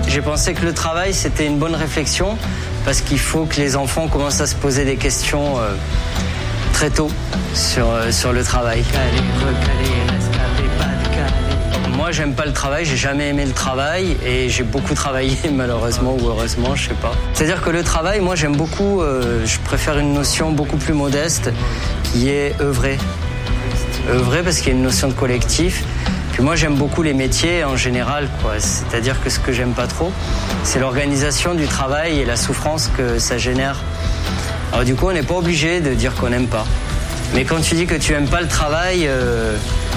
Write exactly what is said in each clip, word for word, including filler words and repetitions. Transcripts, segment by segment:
J'ai pensé que le travail, c'était une bonne réflexion parce qu'il faut que les enfants commencent à se poser des questions euh, très tôt sur, euh, sur le travail. Calé, recalé, rescalé, pas de calé. Moi, j'aime pas le travail, j'ai jamais aimé le travail et j'ai beaucoup travaillé, malheureusement ou heureusement, je sais pas. C'est-à-dire que le travail, moi, j'aime beaucoup, euh, je préfère une notion beaucoup plus modeste qui est œuvrer. Œuvrer parce qu'il y a une notion de collectif. Puis moi, j'aime beaucoup les métiers en général, quoi. C'est-à-dire que ce que j'aime pas trop, c'est l'organisation du travail et la souffrance que ça génère. Alors du coup, on n'est pas obligé de dire qu'on n'aime pas. Mais quand tu dis que tu aimes pas le travail, euh,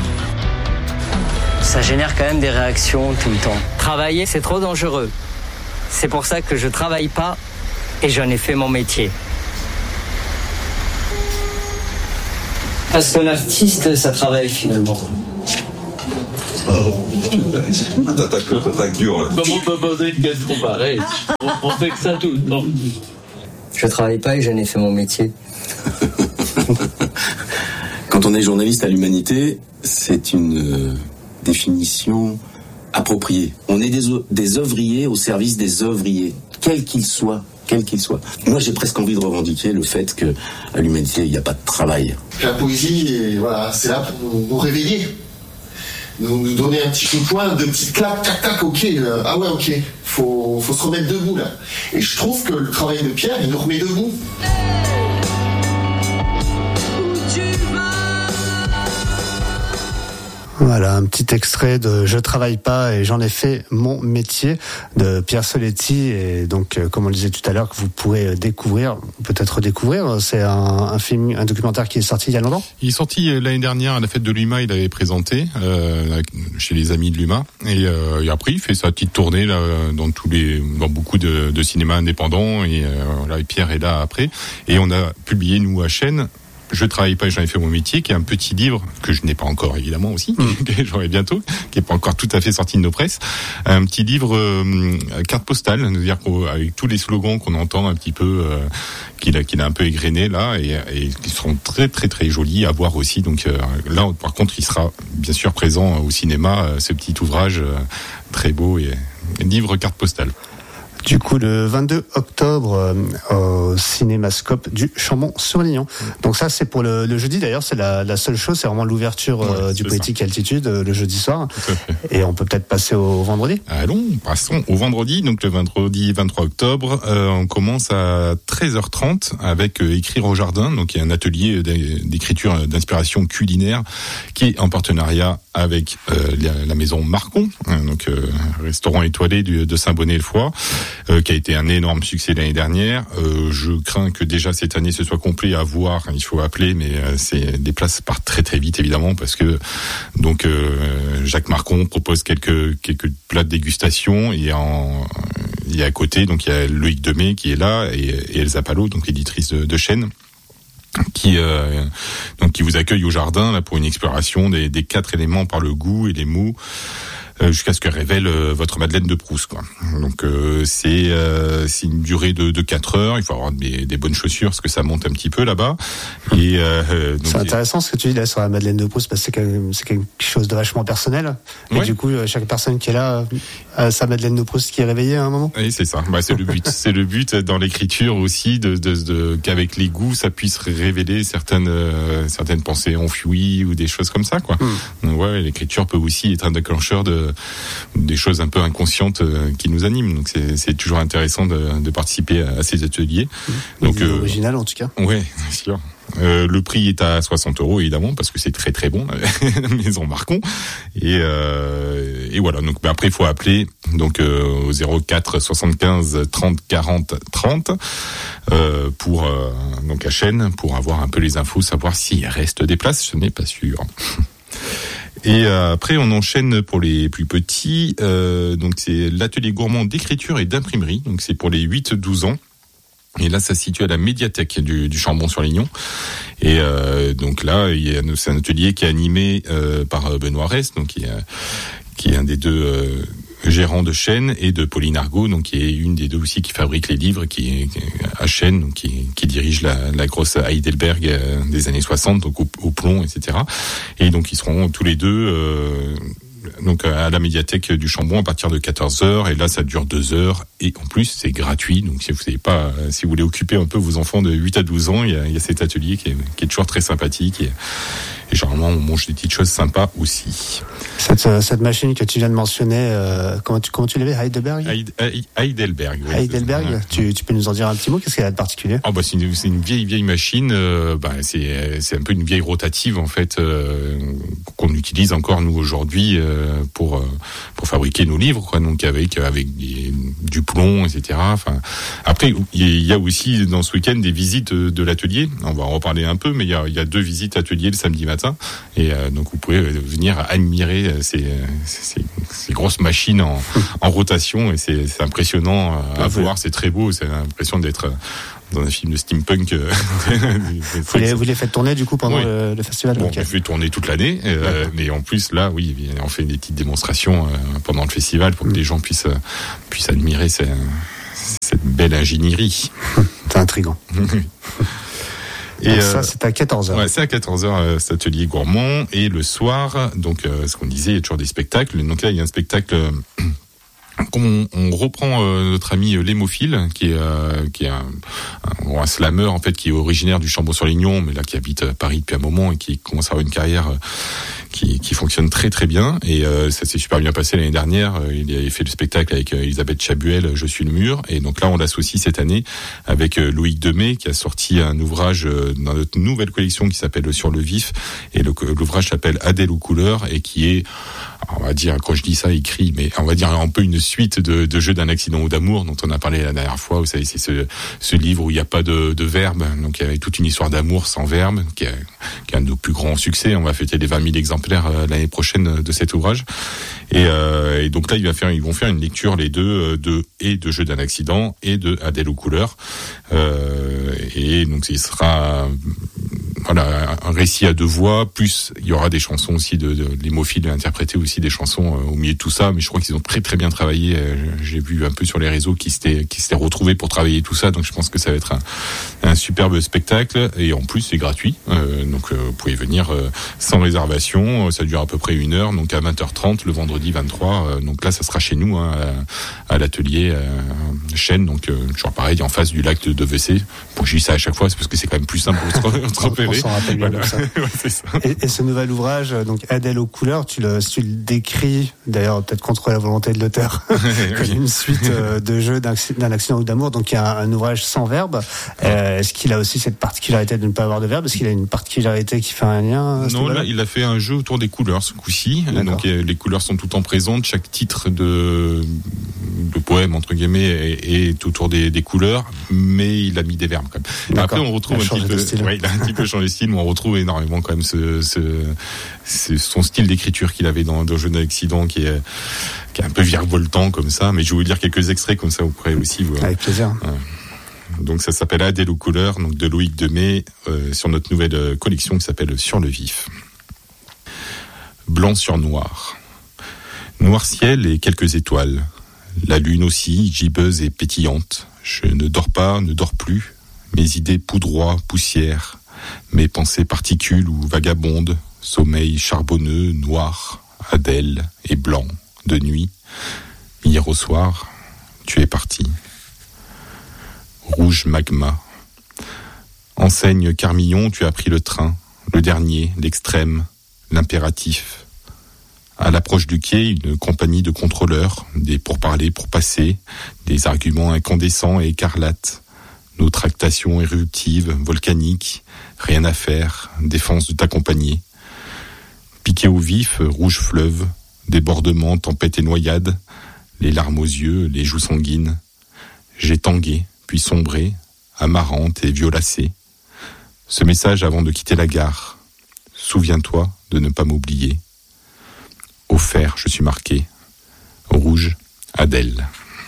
ça génère quand même des réactions tout le temps. Travailler, c'est trop dangereux. C'est pour ça que je travaille pas et j'en ai fait mon métier. Parce qu'un artiste, ça travaille finalement. Oh, t'attaques le contact dur là. Comment on peut poser une question pareille? on, on fait que ça tout le temps. Je travaille pas et j'en ai fait mon métier. Quand on est journaliste à l'Humanité, c'est une euh, définition appropriée. On est des, des œuvriers au service des œuvriers, quels qu'ils soient. Quel qu'il soit. Moi, j'ai presque envie de revendiquer le fait que à l'Humanité, il n'y a pas de travail. La poésie, voilà, c'est là pour nous, nous réveiller, nous, nous donner un petit coup de poing, deux petites claques, tac, tac, ok, euh, ah ouais, ok, faut, faut se remettre debout là. Et je trouve que le travail de Pierre, il nous remet debout. Voilà, un petit extrait de Je travaille pas et j'en ai fait mon métier de Pierre Soletti. Et donc, comme on le disait tout à l'heure, que vous pourrez découvrir, peut-être redécouvrir. C'est un, un film, un documentaire qui est sorti il y a longtemps. Il est sorti l'année dernière à la fête de l'U M A. Il avait présenté euh, chez les amis de l'U M A. Et, euh, et après, il fait sa petite tournée là, dans tous les, dans beaucoup de, de cinémas indépendants. Et, euh, voilà, et Pierre est là après. Et on a publié nous à Chaîne. Je travaille pas et j'en ai fait mon métier, qui est un petit livre que je n'ai pas encore évidemment aussi, mmh. que j'aurai bientôt, qui est pas encore tout à fait sorti de nos presses. Un petit livre euh, carte postale, c'est-à-dire avec tous les slogans qu'on entend un petit peu, euh, qu'il a, qu'il a un peu égrené là, et, et qui seront très très très jolis à voir aussi. Donc euh, là, par contre, il sera bien sûr présent au cinéma, euh, ce petit ouvrage euh, très beau et, et livre carte postale. Du coup, le vingt-deux octobre, euh, au Cinémascope du Chambon-sur-Lignon. Donc ça, c'est pour le, le jeudi. D'ailleurs, c'est la, la seule chose. C'est vraiment l'ouverture euh, ouais, du Poétique ça. Altitude euh, le jeudi soir. Tout à fait. Et on peut peut-être passer au vendredi. Allons, passons au vendredi. Donc le vendredi vingt-trois octobre, euh, on commence à treize heures trente avec euh, Écrire au jardin. Donc il y a un atelier d'écriture, d'inspiration culinaire qui est en partenariat avec euh, la, la maison Marcon, hein, donc euh, restaurant étoilé du, de Saint-Bonnet-le-Foy. Euh, qui a été un énorme succès l'année dernière. Euh, je crains que déjà cette année ce soit complet à voir. Il faut appeler, mais euh, c'est des places partent très très vite évidemment parce que donc euh, Jacques Marcon propose quelques quelques plats de dégustation et en il y a à côté donc il y a Loïc Demey qui est là et, et Elsa Palot donc éditrice de, de Chaîne qui euh, donc qui vous accueille au jardin là pour une exploration des, des quatre éléments par le goût et les mots. Euh, jusqu'à ce que révèle euh, votre Madeleine de Proust, quoi. Donc euh, c'est euh, c'est une durée de de quatre heures. Il faut avoir des, des bonnes chaussures parce que ça monte un petit peu là-bas. Et euh, donc, c'est intéressant ce que tu dis là sur la Madeleine de Proust parce que c'est quelque, c'est quelque chose de vachement personnel. Et ouais. Du coup, chaque personne qui est là a sa Madeleine de Proust qui est réveillée à un moment. Oui, c'est ça. Bah, c'est le but. C'est le but dans l'écriture aussi de, de, de qu'avec les goûts, ça puisse révéler certaines euh, certaines pensées enfouies ou des choses comme ça, quoi. Mm. Donc, ouais, l'écriture peut aussi être un déclencheur de des choses un peu inconscientes euh, qui nous animent. Donc c'est, c'est toujours intéressant de, de participer à, à ces ateliers. Mmh. Donc euh, original en tout cas. Ouais, c'est sûr. Euh, le prix est à soixante euros évidemment parce que c'est très très bon la maison Marcon et euh, et voilà donc ben après il faut appeler donc euh, au zéro quatre soixante-quinze trente quarante trente euh, pour euh, donc à Chaîne pour avoir un peu les infos, savoir s'il reste des places. Je n'ai pas sûr. Et euh, après, on enchaîne pour les plus petits. Euh, donc, c'est l'atelier gourmand d'écriture et d'imprimerie. Donc, c'est pour les huit douze ans. Et là, ça se situe à la médiathèque du, du Chambon-sur-Lignon. Et euh, donc là, il y a, c'est un atelier qui est animé euh, par Benoît Rest, donc qui est, qui est un des deux euh, gérants de Chaîne, et de Pauline Argot, donc qui est une des deux aussi qui fabrique les livres, qui est à Chaîne, donc qui, qui dirige la, la grosse Heidelberg euh, des années soixante, donc au, au plomb, et cetera. Et donc ils seront tous les deux euh, donc à la médiathèque du Chambon à partir de quatorze heures, et là ça dure deux heures, et en plus c'est gratuit, donc si vous savez pas, si vous voulez occuper un peu vos enfants de huit à douze ans, il y a, il y a cet atelier qui est, qui est toujours très sympathique, et, et généralement on mange des petites choses sympas aussi. Cette, cette machine que tu viens de mentionner, euh, comment tu, comment tu l'avais, Heidelberg Heid, Heidelberg. Oui, Heidelberg, ouais. tu, tu peux nous en dire un petit mot, qu'est-ce qu'elle a de particulier? Oh bah c'est une, c'est une vieille vieille machine, euh, bah c'est c'est un peu une vieille rotative en fait, euh, qu'on utilise encore nous aujourd'hui euh, pour euh, pour fabriquer nos livres, quoi. Donc avec avec des, du plomb, et cetera. Enfin après il y a aussi dans ce week-end des visites de, de l'atelier. On va en reparler un peu, mais il y a il y a deux visites atelier le samedi matin, et euh, donc vous pouvez venir admirer ces ces, ces grosses machines en en rotation, et c'est c'est impressionnant à, à voir, c'est très beau, c'est l'impression d'être dans un film de steampunk. vous, les, vous les faites tourner du coup pendant oui. le, le festival? Bon, okay. On fait tourner toute l'année, euh, mais en plus là, oui, on fait des petites démonstrations euh, pendant le festival pour que mmh. les gens puissent puissent admirer ces, cette belle ingénierie. C'est intriguant. Et donc ça, euh, c'est à quatorze heures. Ouais, c'est à quatorze heures, euh, cet atelier gourmand. Et le soir, donc, euh, ce qu'on disait, il y a toujours des spectacles. Donc là, il y a un spectacle. Euh, On, on reprend euh, notre ami Lémophile, qui est euh, qui est un, un, un slammer en fait, qui est originaire du Chambon-sur-Lignon, mais là qui habite à Paris depuis un moment et qui commence à avoir une carrière euh, qui qui fonctionne très très bien. Et euh, ça s'est super bien passé l'année dernière. Il avait fait le spectacle avec euh, Elisabeth Chabuel, Je suis le mur. Et donc là, on l'associe cette année avec euh, Loïc Demey, qui a sorti un ouvrage euh, dans notre nouvelle collection qui s'appelle Sur le vif. Et le, l'ouvrage s'appelle Adèle aux couleurs, et qui est, on va dire, quand je dis ça, écrit, mais on va dire un peu une suite de, de jeux d'un accident ou d'amour dont on a parlé la dernière fois. Vous savez, c'est ce, ce livre où il n'y a pas de, de verbe, donc il y avait toute une histoire d'amour sans verbe, qui est, qui est un de nos plus grands succès. On va fêter les vingt mille exemplaires euh, l'année prochaine de cet ouvrage. Et, euh, et donc là, il va faire, ils vont faire une lecture les deux de et de Jeux d'un accident et de Adèle aux couleurs. Euh, et donc il sera voilà, un récit à deux voix, plus il y aura des chansons aussi de, de l'hémophile interpréter aussi des chansons euh, au milieu de tout ça, mais je crois qu'ils ont très très bien travaillé. Euh, j'ai vu un peu sur les réseaux qui s'étaient qui s'étaient retrouvés pour travailler tout ça, donc je pense que ça va être un, un superbe spectacle, et en plus c'est gratuit, euh, donc euh, vous pouvez venir euh, sans réservation, ça dure à peu près une heure, donc à vingt heures trente le vendredi vingt-trois, euh, donc là ça sera chez nous, hein, à, à l'atelier euh, Chêne, donc euh, genre pareil en face du lac de Devecé. Bon, je dis ça à chaque fois, c'est parce que c'est quand même plus simple pour se repérer. On s'en rappelle bien, voilà. Ça. Ouais, c'est ça. Et, et ce nouvel ouvrage, donc Adèle aux couleurs, tu le, tu le décris, d'ailleurs peut-être contre la volonté de l'auteur, comme une suite euh, de jeux d'un, d'un accident ou d'amour, donc il y a un, un ouvrage sans verbe. Euh, est-ce qu'il a aussi cette particularité de ne pas avoir de verbe? Est-ce qu'il a une particularité qui fait un lien? Non, là, il a fait un jeu autour des couleurs ce coup-ci. D'accord. Donc les couleurs sont tout le temps présentes. Chaque titre de, de poème entre guillemets est, est autour des, des couleurs, mais il a mis des verbes quand même. Après, on retrouve un petit peu, ouais, il a un petit peu changé de style, mais on retrouve énormément quand même ce, ce, ce son style d'écriture qu'il avait dans, dans Jeux d'un accident, qui est, qui est un peu virevoltant comme ça. Mais je vais vous lire quelques extraits comme ça, vous pourrez aussi voir. Avec plaisir. Euh, donc ça s'appelle Adèle aux couleurs, donc de Loïc Demey, euh, sur notre nouvelle collection qui s'appelle Sur le vif. Blanc sur noir. Noir ciel et quelques étoiles. La lune aussi, gibbeuse et pétillante. Je ne dors pas, ne dors plus. Mes idées poudroient, poussière. Mes pensées particules ou vagabondes. Sommeil charbonneux, noir, Adèle et blanc, de nuit. Hier au soir, tu es parti. Rouge magma. Enseigne Carmillon, tu as pris le train. Le dernier, l'extrême, l'impératif. À l'approche du quai, une compagnie de contrôleurs, des pourparlers pour passer, des arguments incandescents et écarlates, nos tractations éruptives, volcaniques, rien à faire, défense de t'accompagner. Piqué au vif, rouge fleuve, débordement, tempête et noyade, les larmes aux yeux, les joues sanguines. J'ai tangué, puis sombré, amarante et violacée. Ce message avant de quitter la gare. Souviens-toi de ne pas m'oublier. Au fer, je suis marqué. Rouge, Adèle.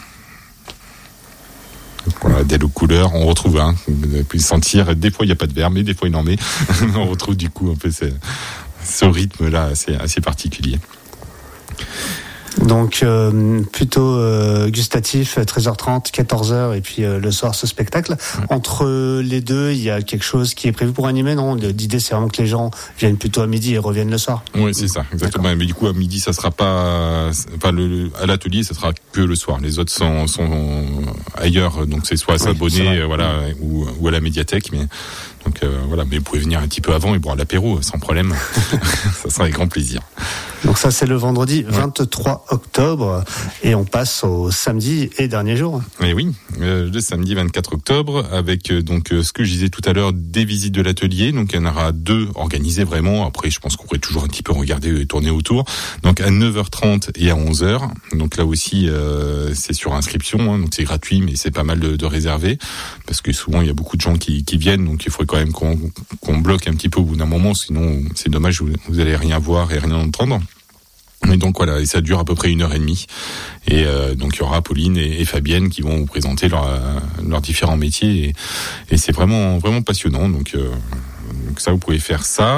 Voilà, Adèle aux couleurs, on retrouve un, vous pouvez sentir, des fois il n'y a pas de verbe, mais des fois il en met. On retrouve du coup un peu ce, ce rythme-là assez, assez particulier. Donc euh, plutôt euh, gustatif, treize heures trente, quatorze heures et puis euh, le soir ce spectacle. Ouais. Entre les deux, il y a quelque chose qui est prévu pour animer, non ? L'idée c'est vraiment que les gens viennent plutôt à midi et reviennent le soir. Oui, c'est ça, exactement. D'accord. Mais du coup à midi ça sera pas, enfin le, le à l'atelier ça sera que le soir. Les autres sont, sont ailleurs, donc c'est soit à s'abonner, oui, voilà, ou, ou à la médiathèque, mais. Donc euh, voilà, mais vous pouvez venir un petit peu avant et boire l'apéro sans problème. Ça sera avec grand plaisir. Donc ça c'est le vendredi vingt-trois octobre et on passe au samedi et dernier jour. Et oui, euh, le samedi vingt-quatre octobre avec euh, donc euh, ce que je disais tout à l'heure, des visites de l'atelier. Donc il y en aura deux organisées vraiment. Après je pense qu'on pourrait toujours un petit peu regarder et tourner autour. Donc à neuf heures trente et à onze heures. Donc là aussi euh, c'est sur inscription, hein, donc c'est gratuit mais c'est pas mal de, de réserver parce que souvent il y a beaucoup de gens qui, qui viennent, donc il faudrait quand même qu'on, qu'on bloque un petit peu au bout d'un moment, sinon c'est dommage, vous, vous allez rien voir et rien entendre. Et donc voilà, et ça dure à peu près une heure et demie. Et euh, donc il y aura Pauline et, et Fabienne qui vont vous présenter leurs leurs différents métiers et, et c'est vraiment vraiment passionnant. Donc, euh, donc ça vous pouvez faire ça.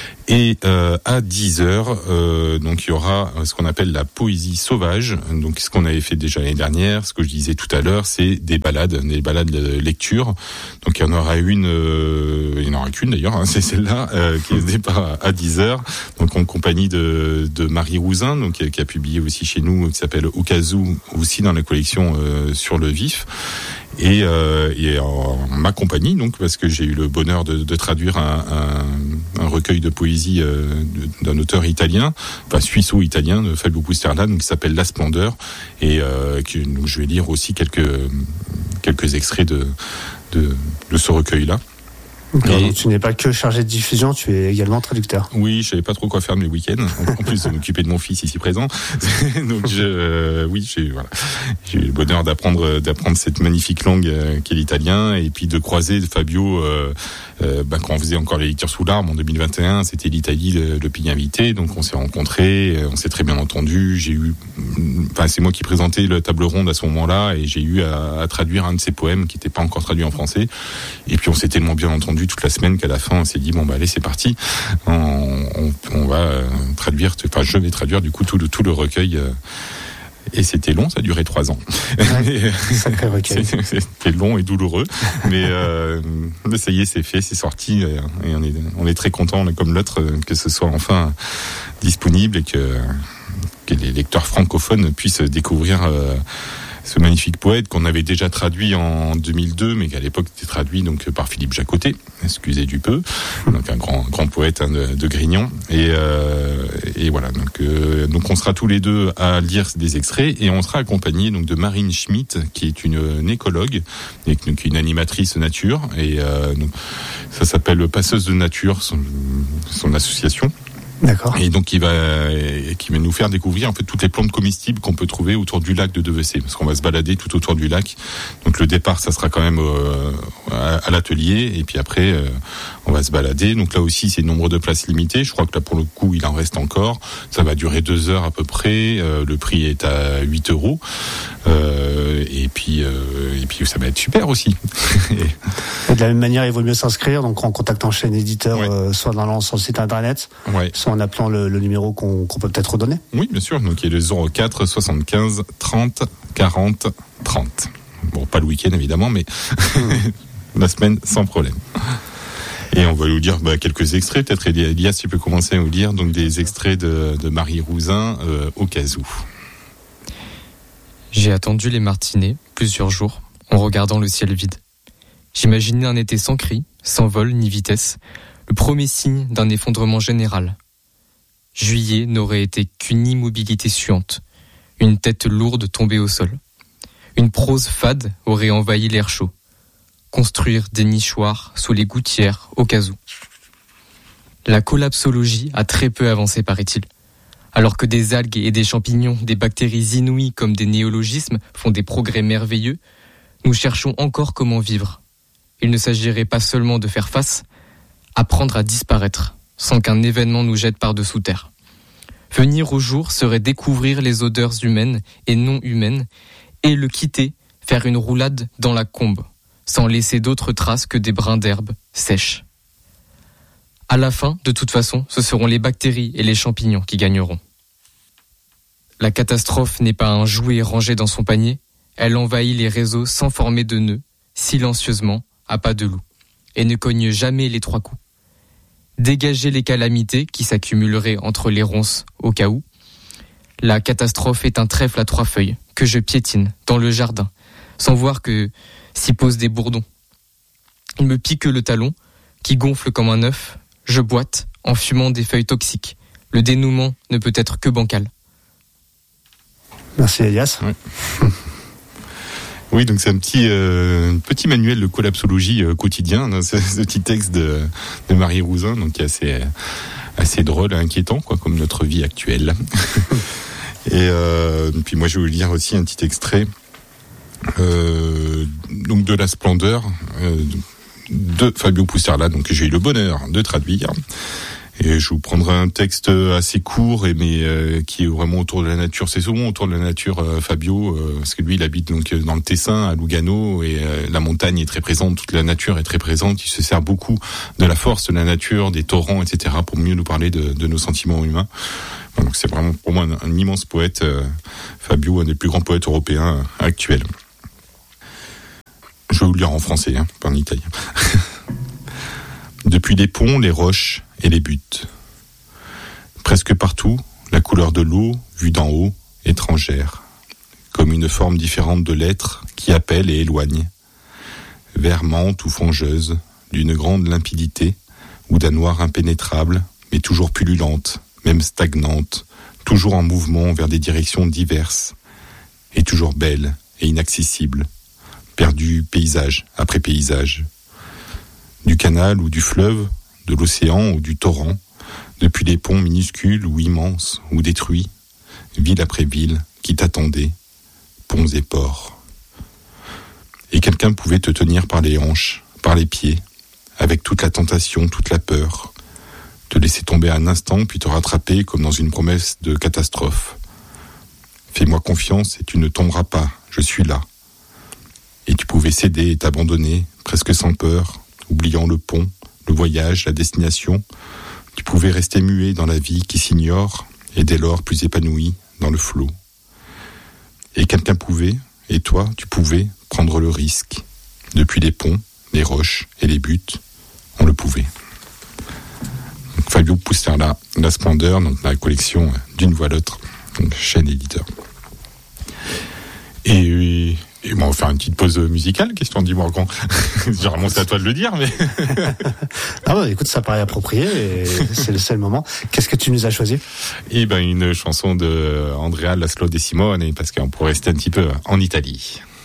Et euh, à dix heures, euh, donc il y aura ce qu'on appelle la poésie sauvage. Donc ce qu'on avait fait déjà l'année dernière, ce que je disais tout à l'heure, c'est des balades, des balades de lecture. Donc il y en aura une, euh, il n'y en aura qu'une d'ailleurs, hein, c'est celle-là euh, qui est départ à dix heures. Donc en compagnie de, de Marie Rouzin, donc qui a, qui a publié aussi chez nous, qui s'appelle Au cas où, aussi dans la collection euh, Sur le vif. Et, euh, et en ma compagnie, donc, parce que j'ai eu le bonheur de, de traduire un, un, un recueil de poésie euh, d'un auteur italien, enfin suisse-italien, de Fabio Pusterland, qui s'appelle La Splendeur, et euh, que, donc, je vais lire aussi quelques quelques extraits de de, de ce recueil-là. Et donc, tu n'es pas que chargé de diffusion, tu es également traducteur. Oui, je savais pas trop quoi faire de mes week-ends. En plus de m'occuper de mon fils ici présent. Donc je, euh, oui, j'ai voilà, j'ai eu le bonheur d'apprendre d'apprendre cette magnifique langue euh, qu'est l'italien, et puis de croiser Fabio. Euh, euh, bah, quand on faisait encore les lectures sous l'arbre en deux mille vingt et un, c'était l'Italie le, le pays invité. Donc on s'est rencontrés, on s'est très bien entendu. J'ai eu, enfin c'est moi qui présentais le table ronde à ce moment-là, et j'ai eu à, à traduire un de ses poèmes qui n'était pas encore traduit en français. Et puis on s'est tellement bien entendu toute la semaine qu'à la fin on s'est dit bon bah allez c'est parti, on, on, on va euh, traduire, enfin je vais traduire du coup tout le tout le recueil euh, et c'était long, ça a duré trois ans. Ouais, sacré recueil. C'était long et douloureux, mais, euh, mais ça y est c'est fait, c'est sorti et on est on est très content l'un comme l'autre que ce soit enfin disponible et que que les lecteurs francophones puissent découvrir euh, ce magnifique poète qu'on avait déjà traduit en deux mille deux, mais qu'à l'époque était traduit donc par Philippe Jacotet, excusez du peu, donc un grand grand poète hein, de, de Grignon. Et, euh, et voilà, donc euh, donc on sera tous les deux à lire des extraits et on sera accompagné donc de Marine Schmitt, qui est une, une écologue et donc une animatrice nature, et euh, donc, ça s'appelle Passeuse de Nature, son, son association. D'accord. Et donc il va, qui va nous faire découvrir en fait toutes les plantes comestibles qu'on peut trouver autour du lac de Devecé, parce qu'on va se balader tout autour du lac. Donc le départ, ça sera quand même euh, à, à l'atelier, et puis après euh, on va se balader. Donc là aussi c'est nombre de places limitées. Je crois que là pour le coup il en reste encore. Ça va durer deux heures à peu près. Euh, le prix est à huit euros. Euh, et puis euh, et puis ça va être super aussi. Et de la même manière, il vaut mieux s'inscrire donc en contactant chez un éditeur, ouais. euh, soit dans son site internet, ouais. soit en appelant le, le numéro qu'on, qu'on peut peut-être redonner. Oui, bien sûr. Donc il y a le zéro quatre soixante-quinze trente quarante trente. Bon, pas le week-end évidemment, mais la semaine sans problème. Et on va vous dire bah, quelques extraits. Peut-être Elias, tu peux commencer à vous lire donc des extraits de, de Marie Rouzin, euh, Au cas où. J'ai attendu les martinets plusieurs jours en regardant le ciel vide. J'imaginais un été sans cri, sans vol ni vitesse, le premier signe d'un effondrement général. Juillet n'aurait été qu'une immobilité suante, une tête lourde tombée au sol. Une prose fade aurait envahi l'air chaud. Construire des nichoirs sous les gouttières au cas où. La collapsologie a très peu avancé, paraît-il. Alors que des algues et des champignons, des bactéries inouïes comme des néologismes font des progrès merveilleux, nous cherchons encore comment vivre. Il ne s'agirait pas seulement de faire face, apprendre à disparaître, sans qu'un événement nous jette par-dessous terre. Venir au jour serait découvrir les odeurs humaines et non humaines, et le quitter, faire une roulade dans la combe, sans laisser d'autres traces que des brins d'herbe sèches. À la fin, de toute façon, ce seront les bactéries et les champignons qui gagneront. La catastrophe n'est pas un jouet rangé dans son panier, elle envahit les réseaux sans former de nœuds, silencieusement, à pas de loup, et ne cogne jamais les trois coups. Dégager les calamités qui s'accumuleraient entre les ronces au cas où. La catastrophe est un trèfle à trois feuilles que je piétine dans le jardin, sans voir que s'y posent des bourdons. Il me pique le talon, qui gonfle comme un œuf. Je boite en fumant des feuilles toxiques. Le dénouement ne peut être que bancal. Merci Elias. Oui, oui, donc c'est un petit euh, petit manuel de collapsologie euh, quotidien, hein, ce, ce petit texte de, de Marie Rouzin, donc qui est assez assez drôle et inquiétant, quoi, comme notre vie actuelle. Et euh, puis moi je vais vous lire aussi un petit extrait euh, donc de La Splendeur euh, de Fabio Pusterla, donc que j'ai eu le bonheur de traduire. Et je vous prendrai un texte assez court, et mais euh, qui est vraiment autour de la nature. C'est souvent autour de la nature, euh, Fabio, euh, parce que lui, il habite donc dans le Tessin, à Lugano, et euh, la montagne est très présente, toute la nature est très présente. Il se sert beaucoup de la force de la nature, des torrents, et cetera, pour mieux nous parler de, de nos sentiments humains. Donc c'est vraiment pour moi un, un immense poète, euh, Fabio, un des plus grands poètes européens euh, actuels. Je vais vous le lire en français, hein, pas en italien. Depuis les ponts, les roches et les buttes. Presque partout, la couleur de l'eau, vue d'en haut, étrangère, comme une forme différente de l'être qui appelle et éloigne. Vermante ou fangeuse, d'une grande limpidité, ou d'un noir impénétrable, mais toujours pullulante, même stagnante, toujours en mouvement vers des directions diverses, et toujours belle et inaccessible, perdue paysage après paysage. Du canal ou du fleuve, de l'océan ou du torrent, depuis les ponts minuscules ou immenses ou détruits, ville après ville qui t'attendait, ponts et ports. Et quelqu'un pouvait te tenir par les hanches, par les pieds, avec toute la tentation, toute la peur, te laisser tomber un instant puis te rattraper comme dans une promesse de catastrophe. Fais-moi confiance et tu ne tomberas pas, je suis là. Et tu pouvais céder et t'abandonner, presque sans peur, oubliant le pont, le voyage, la destination. Tu pouvais rester muet dans la vie qui s'ignore, et dès lors plus épanoui dans le flot. Et quelqu'un pouvait, et toi, tu pouvais prendre le risque. Depuis les ponts, les roches et les buttes, on le pouvait. Donc, Fabio Pusterla, La Splendeur, donc la collection D'une voix à l'autre, donc chaîne éditeur. Et... Et bon, on va faire une petite pause musicale, question de Morgan. Généralement, c'est à toi de le dire, mais... Ah bah, écoute, ça paraît approprié, et c'est le seul moment. Qu'est-ce que tu nous as choisi? Eh ben, une chanson de Andrea Laszlo De Simone, parce qu'on pourrait rester un petit peu en Italie.